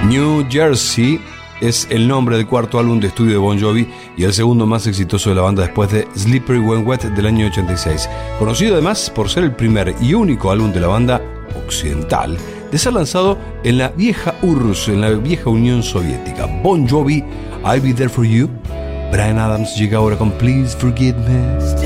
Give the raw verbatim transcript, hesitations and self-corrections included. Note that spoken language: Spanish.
New Jersey es el nombre del cuarto álbum de estudio de Bon Jovi y el segundo más exitoso de la banda después de Slippery When Wet del año ochenta y seis. Conocido además por ser el primer y único álbum de la banda occidental de ser lanzado en la vieja U R S S, en la vieja Unión Soviética. Bon Jovi, I'll Be There For You. Bryan Adams llega ahora con Please Forgive Me.